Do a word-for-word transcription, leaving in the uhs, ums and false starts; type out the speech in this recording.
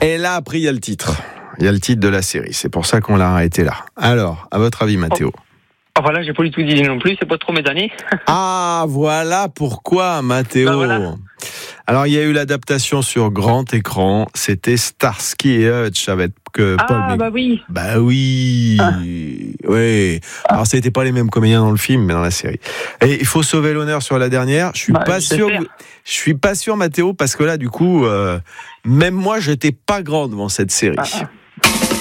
Et là, après, il y a le titre. Il y a le titre de la série. C'est pour ça qu'on l'a arrêté là. Alors, à votre avis, Mathéo? Oh. Ah voilà, j'ai pas du tout dit non plus, c'est pas trop mes années. Ah, voilà pourquoi, Mathéo. Ben voilà. Alors, il y a eu l'adaptation sur grand écran. C'était Starsky et Hutch avec que Paul Ah Meg- bah oui. Bah oui, Ah. oui. Alors, c'était pas les mêmes comédiens dans le film, mais dans la série. Et il faut sauver l'honneur sur la dernière. Je suis Bah, pas sûr. j'espère. que- Je suis pas sûr, Mathéo, parce que là, du coup, euh, même moi, j'étais pas grand devant cette série. Ah, ah.